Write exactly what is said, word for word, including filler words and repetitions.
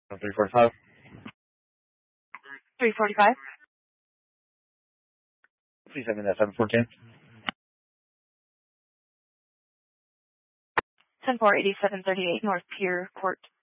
three forty-five. three forty-five. Please send me that seven fourteen. ten four eighty-seven thirty-eight North Pier Court.